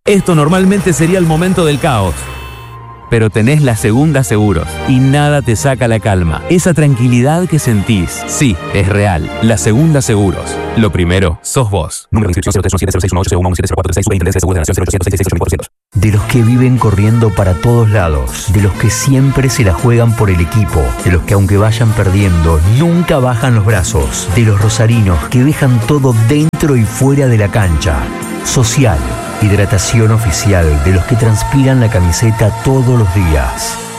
Esto normalmente sería el momento del caos. Pero tenés la Segunda Seguros y nada te saca la calma. Esa tranquilidad que sentís, sí, es real. La Segunda Seguros. Lo primero, sos vos. Número de inscripción 0317061801170436 De los que viven corriendo para todos lados, de los que siempre se la juegan por el equipo, de los que aunque vayan perdiendo, nunca bajan los brazos, de los rosarinos que dejan todo dentro y fuera de la cancha. Social, hidratación oficial de los que transpiran la camiseta todos los días.